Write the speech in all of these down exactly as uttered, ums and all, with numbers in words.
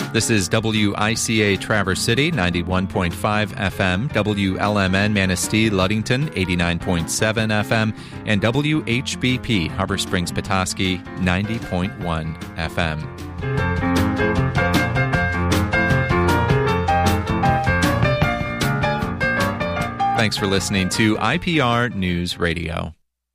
This is W I C A Traverse City, ninety-one point five F M, W L M N Manistee Ludington, eighty-nine point seven F M, and W H B P Harbor Springs Petoskey, ninety point one F M. Thanks for listening to I P R News Radio.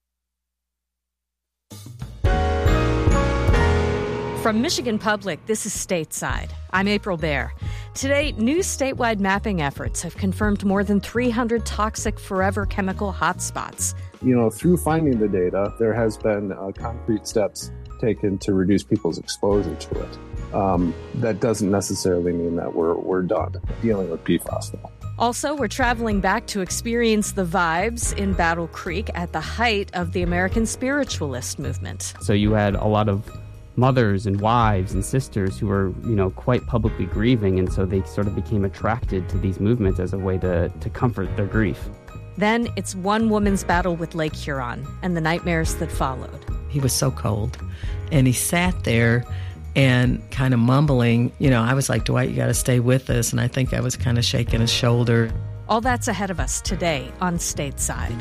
From Michigan Public, this is Stateside. I'm April Baer. Today, new statewide mapping efforts have confirmed more than three hundred toxic forever chemical hotspots. You know, through finding the data, there has been uh, concrete steps taken to reduce people's exposure to it. Um, that doesn't necessarily mean that we're we're done dealing with P FAS, though. Also, we're traveling back to experience the vibes in Battle Creek at the height of the American spiritualist movement. So you had a lot of mothers and wives and sisters who were, you know, quite publicly grieving, and so they sort of became attracted to these movements as a way to, to comfort their grief. Then it's one woman's battle with Lake Huron and the nightmares that followed. He was so cold, and he sat there and kind of mumbling, you know, I was like, Dwight, you got to stay with us, and I think I was kind of shaking his shoulder. All that's ahead of us today on Stateside.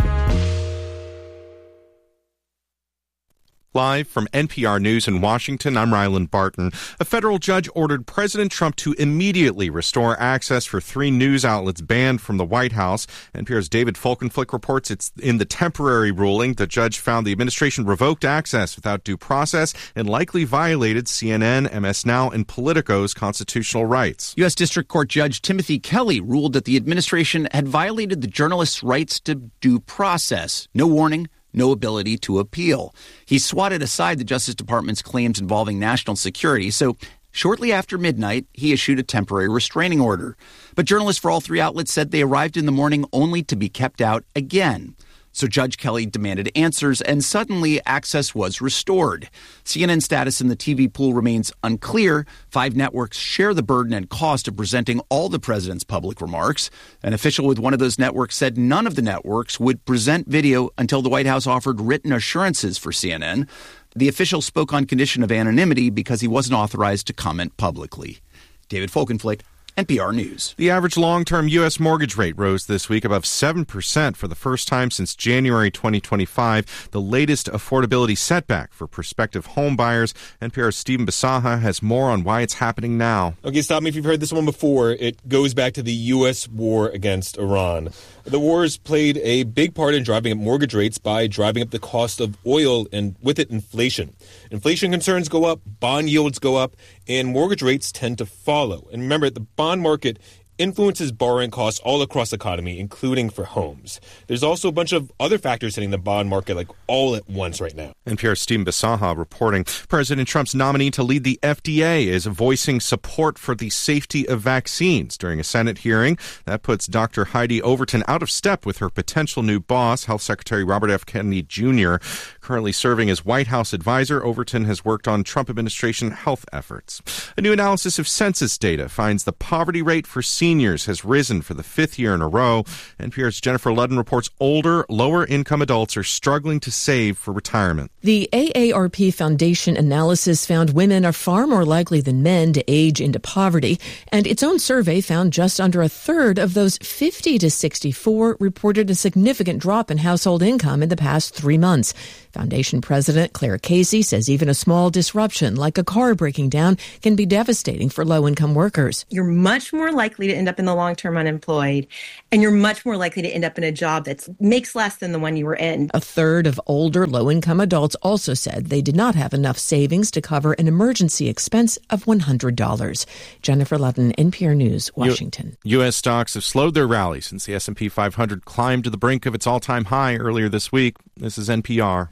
Live from N P R News in Washington, I'm Ryland Barton. A federal judge ordered President Trump to immediately restore access for three news outlets banned from the White House. N P R's David Folkenflik reports it's in the temporary ruling. The judge found the administration revoked access without due process and likely violated C N N, M S Now, and Politico's constitutional rights. U S. District Court Judge Timothy Kelly ruled that the administration had violated the journalists' rights to due process. No warning, no ability to appeal. He swatted aside the Justice Department's claims involving national security, so shortly after midnight, he issued a temporary restraining order. But journalists for all three outlets said they arrived in the morning only to be kept out again. So Judge Kelly demanded answers, and suddenly access was restored. C N N's status in the T V pool remains unclear. Five networks share the burden and cost of presenting all the president's public remarks. An official with one of those networks said none of the networks would present video until the White House offered written assurances for C N N. The official spoke on condition of anonymity because he wasn't authorized to comment publicly. David Folkenflik, N P R News. The average long-term U S mortgage rate rose this week above seven percent for the first time since January twenty twenty-five, the latest affordability setback for prospective home buyers. N P R's Stephen Bisaha has more on why it's happening now. Okay, stop me if you've heard this one before. It goes back to the U S war against Iran. The wars played a big part in driving up mortgage rates by driving up the cost of oil and with it inflation. Inflation concerns go up, bond yields go up, and mortgage rates tend to follow. And remember, the bond market influences borrowing costs all across the economy, including for homes. There's also a bunch of other factors hitting the bond market like all at once right now. N P R's Stephen Bisaha reporting. President Trump's nominee to lead the F D A is voicing support for the safety of vaccines during a Senate hearing. That puts Doctor Heidi Overton out of step with her potential new boss, Health Secretary Robert F. Kennedy Junior Currently serving as White House advisor, Overton has worked on Trump administration health efforts. A new analysis of census data finds the poverty rate for seniors has risen for the fifth year in a row. N P R's Jennifer Ludden reports older, lower-income adults are struggling to save for retirement. The A A R P Foundation analysis found women are far more likely than men to age into poverty, and its own survey found just under a third of those fifty to sixty-four reported a significant drop in household income in the past three months. Foundation President Claire Casey says even a small disruption, like a car breaking down, can be devastating for low-income workers. You're much more likely to end up in the long-term unemployed, and you're much more likely to end up in a job that makes less than the one you were in. A third of older low-income adults also said they did not have enough savings to cover an emergency expense of one hundred dollars. Jennifer Ludden, N P R News, Washington. U- U.S. stocks have slowed their rally since the S and P five hundred climbed to the brink of its all-time high earlier this week. This is N P R.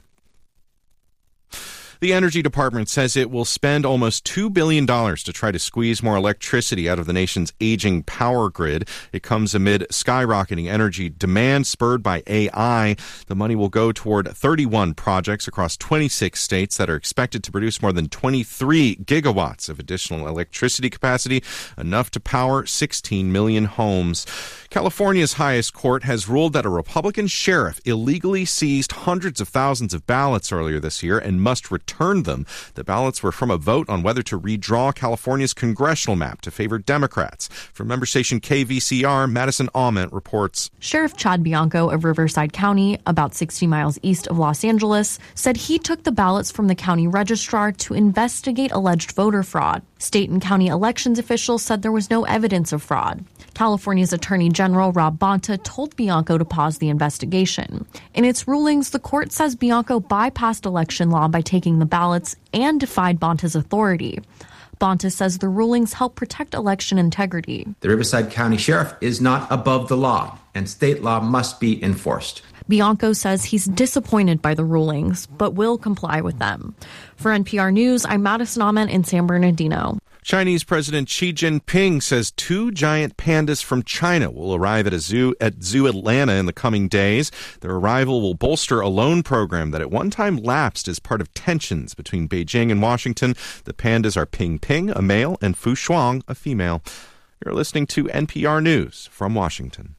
The Energy Department says it will spend almost two billion dollars to try to squeeze more electricity out of the nation's aging power grid. It comes amid skyrocketing energy demand spurred by A I. The money will go toward thirty-one projects across twenty-six states that are expected to produce more than twenty-three gigawatts of additional electricity capacity, enough to power sixteen million homes. California's highest court has ruled that a Republican sheriff illegally seized hundreds of thousands of ballots earlier this year and must return returned them. The ballots were from a vote on whether to redraw California's congressional map to favor Democrats. From member station K V C R, Madison Aument reports. Sheriff Chad Bianco of Riverside County, about sixty miles east of Los Angeles, said he took the ballots from the county registrar to investigate alleged voter fraud. State and county elections officials said there was no evidence of fraud. California's Attorney General Rob Bonta told Bianco to pause the investigation. In its rulings, the court says Bianco bypassed election law by taking the ballots and defied Bonta's authority. Bonta says the rulings help protect election integrity. The Riverside County Sheriff is not above the law, and state law must be enforced. Bianco says he's disappointed by the rulings, but will comply with them. For N P R News, I'm Madison Aument in San Bernardino. Chinese President Xi Jinping says two giant pandas from China will arrive at a zoo at Zoo Atlanta in the coming days. Their arrival will bolster a loan program that at one time lapsed as part of tensions between Beijing and Washington. The pandas are Ping Ping, a male, and Fu Shuang, a female. You're listening to N P R News from Washington.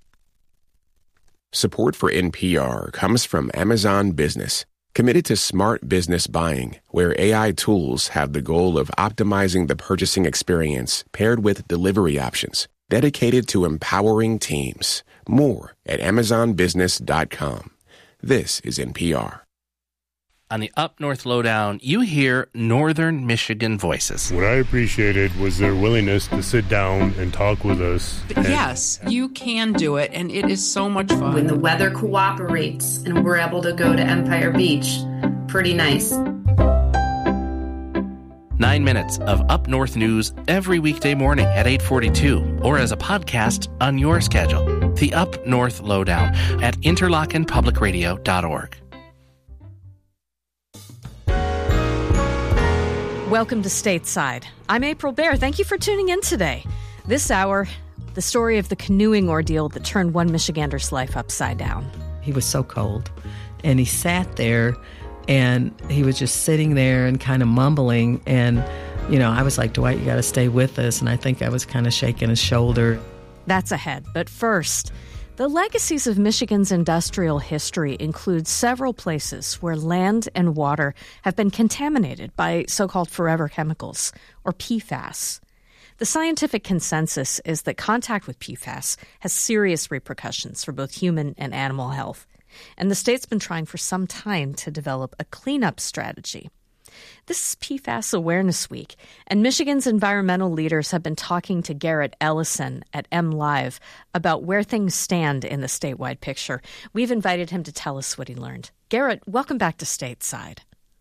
Support for N P R comes from Amazon Business, committed to smart business buying, where A I tools have the goal of optimizing the purchasing experience paired with delivery options, dedicated to empowering teams. More at amazon business dot com. This is N P R. On the Up North Lowdown, you hear Northern Michigan voices. What I appreciated was their willingness to sit down and talk with us. But yes, you can do it, and it is so much fun. When the weather cooperates and we're able to go to Empire Beach, pretty nice. Nine minutes of Up North news every weekday morning at eight forty-two, or as a podcast on your schedule. The Up North Lowdown at interlochen public radio dot org. Welcome to Stateside. I'm April Baer. Thank you for tuning in today. This hour, the story of the canoeing ordeal that turned one Michigander's life upside down. He was so cold, and he sat there, and he was just sitting there and kind of mumbling, and, you know, I was like, Dwight, you got to stay with us, and I think I was kind of shaking his shoulder. That's ahead, but first, the legacies of Michigan's industrial history include several places where land and water have been contaminated by so-called forever chemicals, or P FAS. The scientific consensus is that contact with P FAS has serious repercussions for both human and animal health, and the state's been trying for some time to develop a cleanup strategy. This is P FAS Awareness Week, and Michigan's environmental leaders have been talking to Garrett Ellison at M Live about where things stand in the statewide picture. We've invited him to tell us what he learned. Garrett, welcome back to Stateside.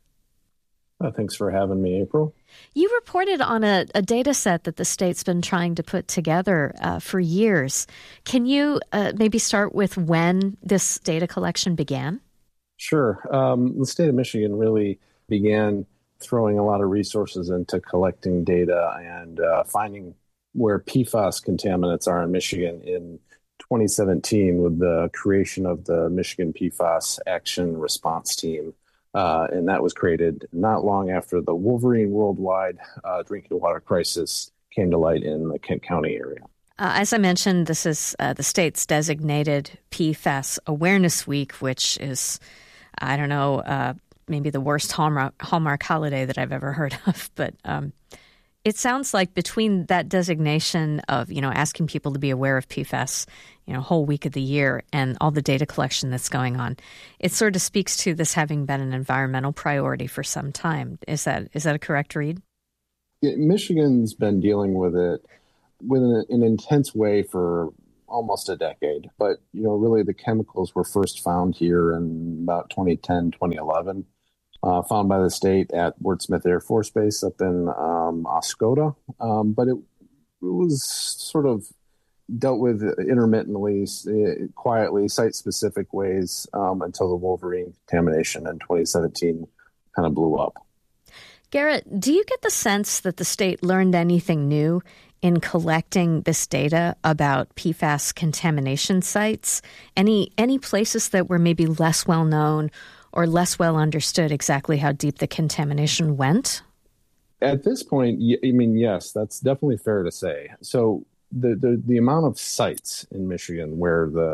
Uh, thanks for having me, April. You reported on a, a data set that the state's been trying to put together uh, for years. Can you uh, maybe start with when this data collection began? Sure. Um, the state of Michigan really began throwing a lot of resources into collecting data and uh, finding where P FAS contaminants are in Michigan in twenty seventeen with the creation of the Michigan P FAS Action Response Team. Uh, and that was created not long after the Wolverine Worldwide uh, drinking water crisis came to light in the Kent County area. Uh, as I mentioned, this is uh, the state's designated P FAS Awareness Week, which is, I don't know, uh, maybe the worst Hallmark, Hallmark holiday that I've ever heard of. But um, it sounds like between that designation of, you know, asking people to be aware of P FAS, you know, whole week of the year and all the data collection that's going on, it sort of speaks to this having been an environmental priority for some time. Is that is that a correct read? Yeah, Michigan's been dealing with it with an, an intense way for almost a decade. But, you know, really the chemicals were first found here in about twenty ten, twenty eleven. Uh, found by the state at Ward Smith Air Force Base up in um, Oscoda. Um, but it, it was sort of dealt with intermittently, uh, quietly, site-specific ways um, until the Wolverine contamination in twenty seventeen kind of blew up. Garrett, do you get the sense that the state learned anything new in collecting this data about P FAS contamination sites? Any any places that were maybe less well known or less well understood exactly how deep the contamination went? At this point, I mean, yes, that's definitely fair to say. So the the, the amount of sites in Michigan where the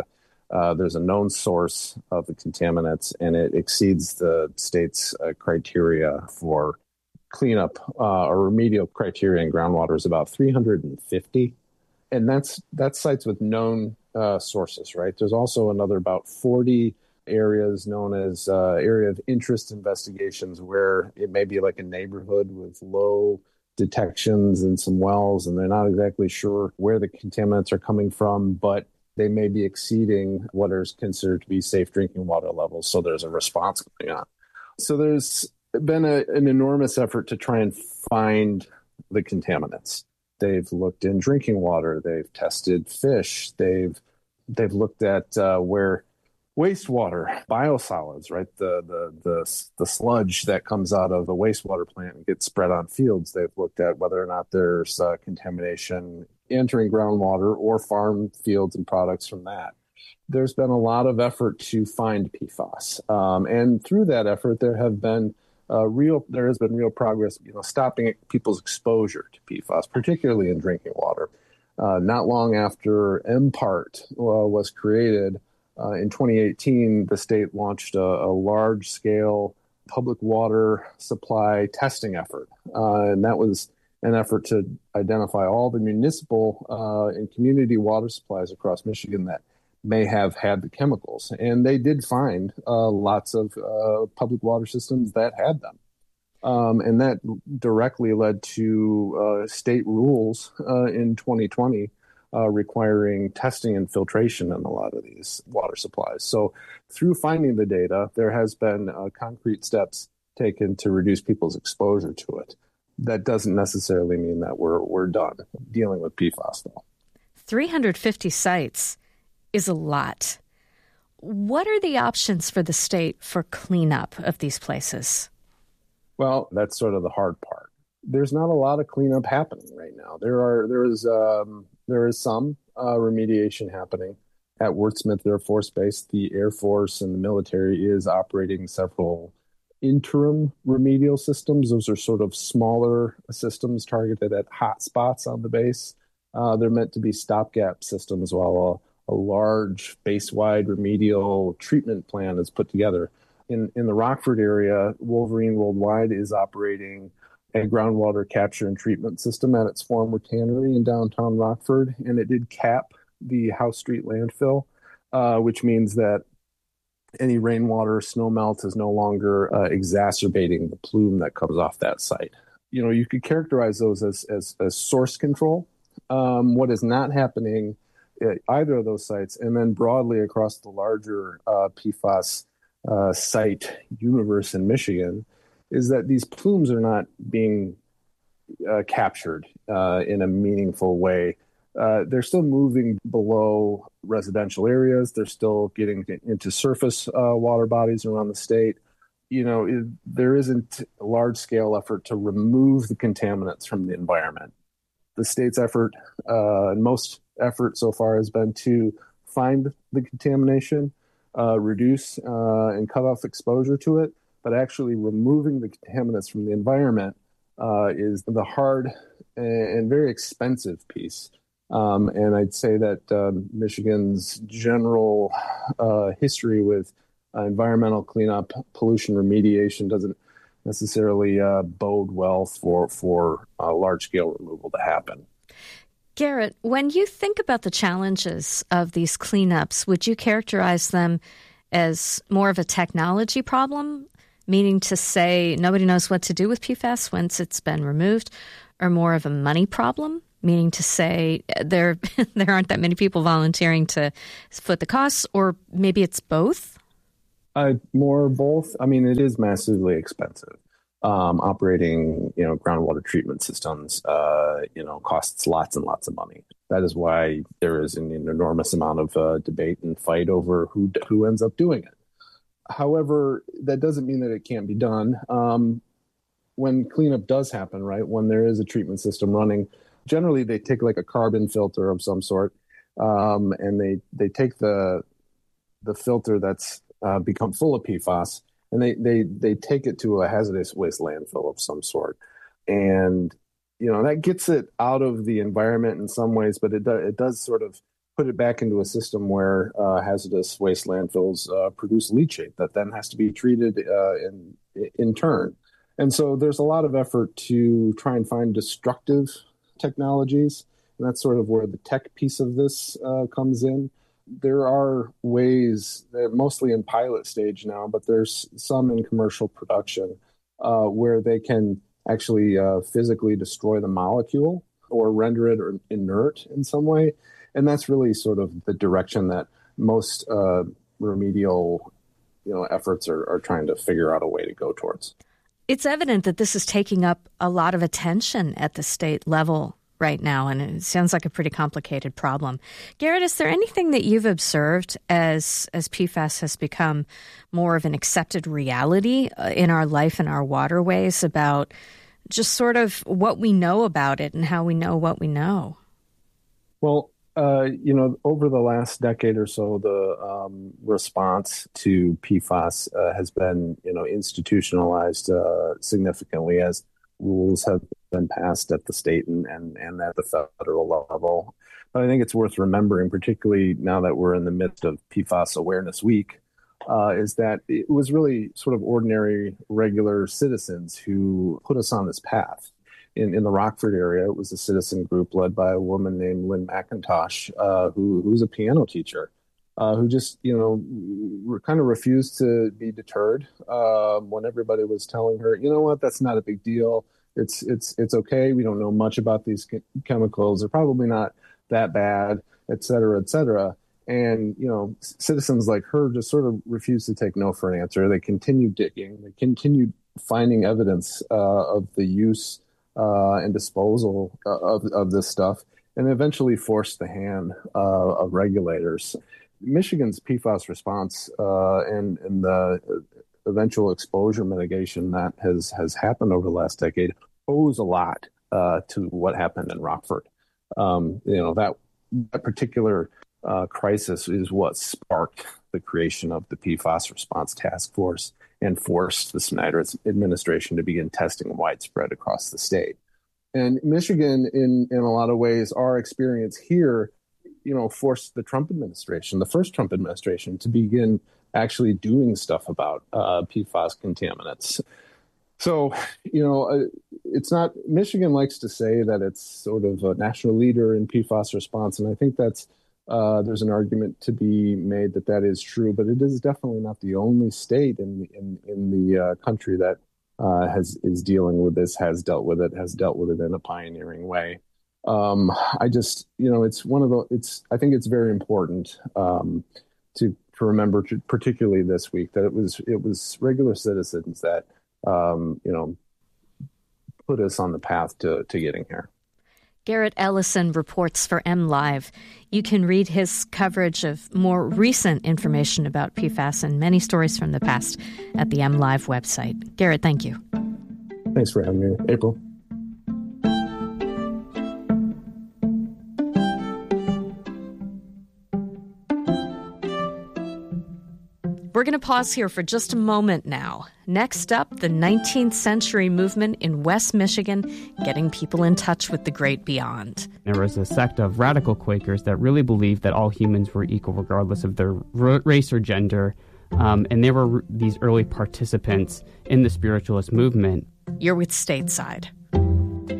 uh, there's a known source of the contaminants, and it exceeds the state's uh, criteria for cleanup uh, or remedial criteria in groundwater is about three hundred fifty. And that's that's sites with known uh, sources, right? There's also another about forty areas known as uh, area of interest investigations, where it may be like a neighborhood with low detections and some wells, and they're not exactly sure where the contaminants are coming from, but they may be exceeding what is considered to be safe drinking water levels. So there's a response going on. So there's been a, an enormous effort to try and find the contaminants. They've looked in drinking water. They've tested fish. They've they've looked at uh, where wastewater, biosolids, right? The, the the the sludge that comes out of a wastewater plant and gets spread on fields. They've looked at whether or not there's uh, contamination entering groundwater or farm fields and products from that. There's been a lot of effort to find P FAS, um, and through that effort, there have been uh, real there has been real progress. You know, stopping people's exposure to P FAS, particularly in drinking water. Uh, not long after M PART uh, was created. Uh, in twenty eighteen, the state launched a, a large-scale public water supply testing effort, uh, and that was an effort to identify all the municipal uh, and community water supplies across Michigan that may have had the chemicals. And they did find uh, lots of uh, public water systems that had them. Um, and that directly led to uh, state rules uh, in twenty twenty Uh, requiring testing and filtration in a lot of these water supplies. So through finding the data, there has been uh, concrete steps taken to reduce people's exposure to it. That doesn't necessarily mean that we're we're done dealing with P FAS, though. three hundred fifty sites is a lot. What are the options for the state for cleanup of these places? Well, that's sort of the hard part. There's not a lot of cleanup happening right now. There are there is um, there is some uh, remediation happening at Worth Smith Air Force Base. The Air Force and the military is operating several interim remedial systems. Those are sort of smaller systems targeted at hot spots on the base. Uh, they're meant to be stopgap systems while a, a large base-wide remedial treatment plan is put together. In in the Rockford area, Wolverine Worldwide is operating a groundwater capture and treatment system at its former tannery in downtown Rockford, and it did cap the House Street landfill, uh, which means that any rainwater, snow melt is no longer uh, exacerbating the plume that comes off that site. You know, you could characterize those as as, as source control. Um, what is not happening at either of those sites, and then broadly across the larger uh, P FAS uh, site universe in Michigan, is that these plumes are not being uh, captured uh, in a meaningful way. Uh, they're still moving below residential areas. They're still getting into surface uh, water bodies around the state. You know, it, there isn't a large-scale effort to remove the contaminants from the environment. The state's effort, uh, and most effort so far, has been to find the contamination, uh, reduce uh, and cut off exposure to it. But actually removing the contaminants from the environment uh, is the hard and very expensive piece. Um, and I'd say that um, Michigan's general uh, history with uh, environmental cleanup, pollution remediation doesn't necessarily uh, bode well for, for uh, large-scale removal to happen. Garrett, when you think about the challenges of these cleanups, would you characterize them as more of a technology problem, meaning to say nobody knows what to do with P FAS once it's been removed, or more of a money problem, meaning to say there there aren't that many people volunteering to foot the costs, or maybe it's both? Uh, more both. I mean, it is massively expensive. Um, operating, you know, groundwater treatment systems, uh, you know, costs lots and lots of money. That is why there is an, an enormous amount of uh, debate and fight over who who ends up doing it. However, that doesn't mean that it can't be done. Um, when cleanup does happen, right, when there is a treatment system running, generally they take like a carbon filter of some sort, um, and they they take the the filter that's uh, become full of P FAS, and they they they take it to a hazardous waste landfill of some sort, and you know that gets it out of the environment in some ways, but it do, it does sort of put it back into a system where uh, hazardous waste landfills uh, produce leachate that then has to be treated uh, in in turn. And so there's a lot of effort to try and find destructive technologies, and that's sort of where the tech piece of this uh, comes in. There are ways, they're mostly in pilot stage now, but there's some in commercial production uh, where they can actually uh, physically destroy the molecule or render it inert in some way. And that's really sort of the direction that most uh, remedial you know, efforts are, are trying to figure out a way to go towards. It's evident that this is taking up a lot of attention at the state level right now, and it sounds like a pretty complicated problem. Garrett, is there anything that you've observed as as P FAS has become more of an accepted reality in our life and our waterways about just sort of what we know about it and how we know what we know? Well, uh, you know, over the last decade or so, the um, response to P FAS uh, has been, you know, institutionalized uh, significantly as rules have been passed at the state and, and, and at the federal level. But I think it's worth remembering, particularly now that we're in the midst of P FAS Awareness Week, uh, is that it was really sort of ordinary, regular citizens who put us on this path. In, in the Rockford area, it was a citizen group led by a woman named Lynn McIntosh, uh, who who's a piano teacher, uh, who just, you know, re- kind of refused to be deterred uh, when everybody was telling her, you know what, that's not a big deal. It's it's it's okay. We don't know much about these ke- chemicals. They're probably not that bad, et cetera, et cetera. And, you know, c- citizens like her just sort of refused to take no for an answer. They continued digging. They continued finding evidence uh, of the use Uh, and disposal of, of this stuff, and eventually forced the hand uh, of regulators. Michigan's P FAS response uh, and, and the eventual exposure mitigation that has, has happened over the last decade owes a lot uh, to what happened in Rockford. Um, you know, that, that particular uh, crisis is what sparked the creation of the P FAS Response Task Force and forced the Snyder administration to begin testing widespread across the state. And Michigan, in, in a lot of ways, our experience here, you know, forced the Trump administration, the first Trump administration, to begin actually doing stuff about uh, P FAS contaminants. So, you know, uh, it's not, Michigan likes to say that it's sort of a national leader in P FAS response, and I think that's Uh, there's an argument to be made that that is true, but it is definitely not the only state in in, in the uh, country that uh, has is dealing with this, has dealt with it, has dealt with it in a pioneering way. Um, I just, you know, it's one of the, it's, I think it's very important um, to to remember, to, particularly this week, that it was it was regular citizens that, um, you know, put us on the path to to getting here. Garrett Ellison reports for MLive. You can read his coverage of more recent information about P FAS and many stories from the past at the MLive website. Garrett, thank you. Thanks for having me, April. We're going to pause here for just a moment now. Next up, the nineteenth century movement in West Michigan, getting people in touch with the great beyond. There was a sect of radical Quakers that really believed that all humans were equal regardless of their r- race or gender. Um, and they were r- these early participants in the spiritualist movement. You're with Stateside.